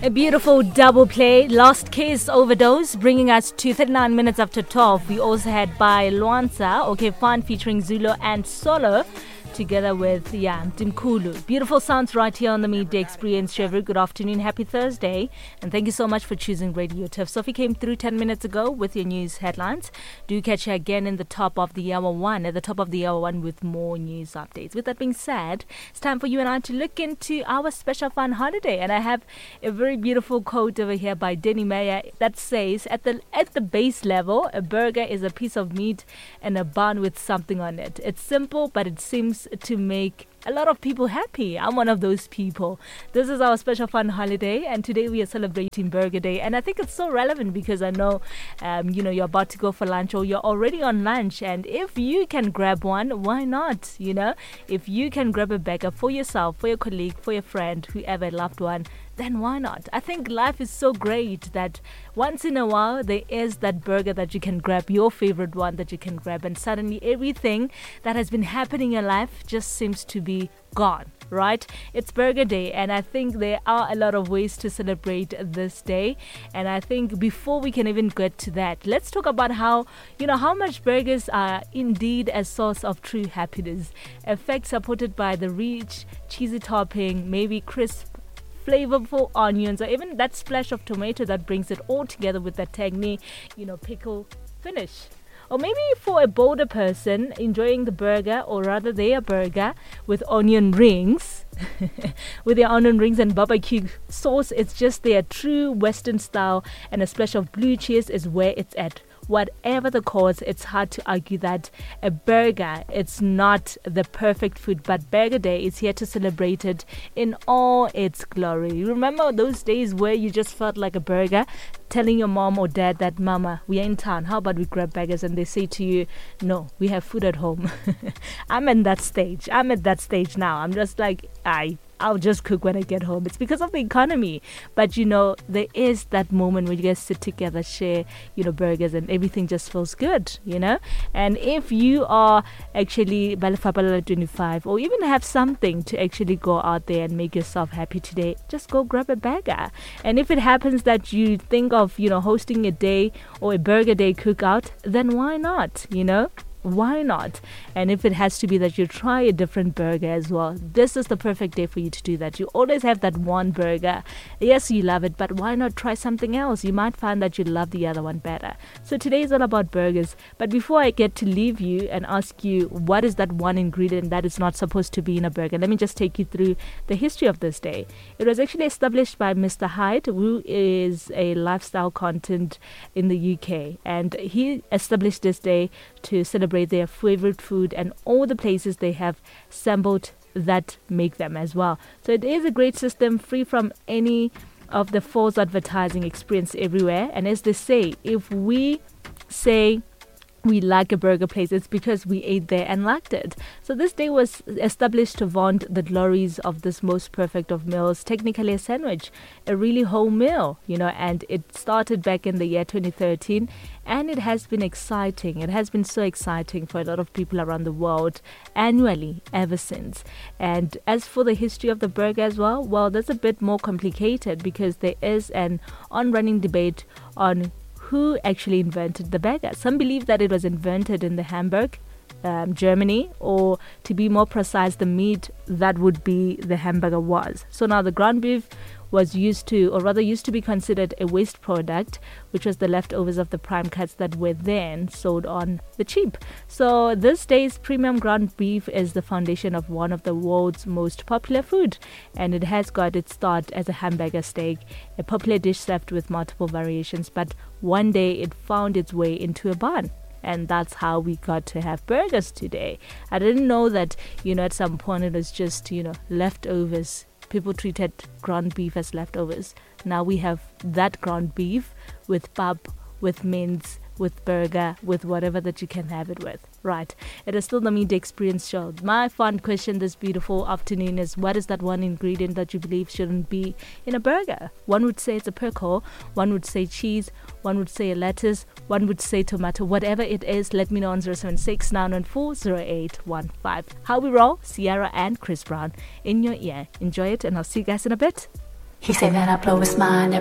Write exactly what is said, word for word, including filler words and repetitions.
A beautiful double play, Lost Kiss Overdose, bringing us to thirty-nine minutes after twelve. We also had by Luansa, Okay Fun featuring Zulu and Solo, together with, yeah, Dimkulu. Beautiful sounds right here on the Midday Experience show. Very good afternoon, happy Thursday, and thank you so much for choosing Radio Tiff. Sophie came through ten minutes ago with your news headlines. Do catch her again in the top of the hour one, at the top of the hour one with more news updates. With that being said, it's time for you and I to look into our special fun holiday, and I have a very beautiful quote over here by Denny Meyer that says, at the at the base level, a burger is a piece of meat and a bun with something on it. It's simple, but it seems to make a lot of people happy. I'm one of those people. This is our special fun holiday, and today we are celebrating Burger Day, and I think it's so relevant because I know um, you know, you're about to go for lunch or you're already on lunch, and if you can grab one, why not? You know, if you can grab a burger for yourself, for your colleague, for your friend, whoever, loved one, then why not? I think life is so great that once in a while there is that burger that you can grab, your favorite one that you can grab, and suddenly everything that has been happening in your life just seems to be gone, right? It's Burger Day, and I think there are a lot of ways to celebrate this day. And I think before we can even get to that, let's talk about how, you know, how much burgers are indeed a source of true happiness. A fact supported by the rich, cheesy topping, maybe crisp, flavorful onions, or even that splash of tomato that brings it all together with that tangy, you know, pickle finish. Or maybe for a bolder person enjoying the burger, or rather their burger, with onion rings, with their onion rings and barbecue sauce, it's just their true Western style, and a splash of blue cheese is where it's at. Whatever the cause, it's hard to argue that a burger, it's not the perfect food, but Burger Day is here to celebrate it in all its glory. Remember those days where you just felt like a burger, telling your mom or dad that, Mama, we are in town, how about we grab burgers? And they say to you, no, we have food at home. I'm in that stage. I'm at that stage now. I'm just like, I I'll just cook when I get home. It's because of the economy. But, you know, there is that moment when you guys sit together, share, you know, burgers, and everything just feels good, you know. And if you are actually Balafapalala twenty-five, or even have something to actually go out there and make yourself happy today, just go grab a burger. And if it happens that you think of, you know, hosting a day or a Burger Day cookout, then why not, you know? Why not? And if it has to be that you try a different burger as well, this is the perfect day for you to do that. You always have that one burger. Yes, you love it, but why not try something else? You might find that you love the other one better. So today is all about burgers. But before I get to leave you and ask you what is that one ingredient that is not supposed to be in a burger, let me just take you through the history of this day. It was actually established by Mister Hyde, who is a lifestyle content in the U K, and he established this day to celebrate their favorite food and all the places they have sampled that make them as well. So it is a great system, free from any of the false advertising experience everywhere. And as they say, if we say we like a burger place, it's because we ate there and liked it. So this day was established to vaunt the glories of this most perfect of meals, technically a sandwich, a really whole meal, you know, and it started back in the year twenty thirteen, and it has been exciting. It has been so exciting for a lot of people around the world annually ever since. And as for the history of the burger as well, well, that's a bit more complicated because there is an on-running debate on who actually invented the burger. Some believe that it was invented in the Hamburg, um, Germany, or to be more precise, the meat that would be the hamburger was. So now the ground beef was used to, or rather used to be considered a waste product, which was the leftovers of the prime cuts that were then sold on the cheap. So this day's premium ground beef is the foundation of one of the world's most popular food, and it has got its start as a hamburger steak, a popular dish served with multiple variations, but one day it found its way into a bun. And that's how we got to have burgers today. I didn't know that, you know, at some point it was just, you know, leftovers. People treated ground beef as leftovers. Now we have that ground beef with pub, with mince, with burger, with whatever that you can have it with. Right. It is still the Midday Experience show. My fun question this beautiful afternoon is, what is that one ingredient that you believe shouldn't be in a burger? One would say it's a pickle, one would say cheese, one would say a lettuce, one would say tomato. Whatever it is, let me know on zero seven six nine one four zero eight one five. How we roll, Sierra and Chris Brown in your ear. Enjoy it, and I'll see you guys in a bit. He say that I blow his mind.